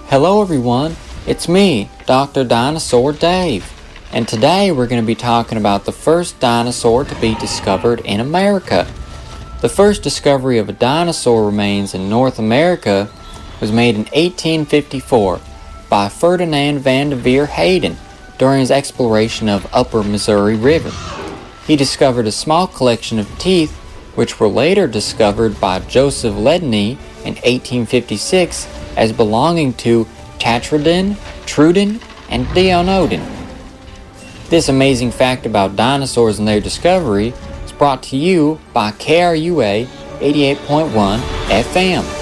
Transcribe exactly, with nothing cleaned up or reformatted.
Hello everyone, it's me, Doctor Dinosaur Dave, and today we're going to be talking about the first dinosaur to be discovered in America. The first discovery of a dinosaur remains in North America was made in eighteen fifty-four by Ferdinand van der Veer Hayden during his exploration of Upper Missouri River. He discovered a small collection of teeth which were later discovered by Joseph Ledney in eighteen fifty-six as belonging to Tetradon, Trudon, and Deonodon. This amazing fact about dinosaurs and their discovery is brought to you by K R U A eighty-eight point one F M.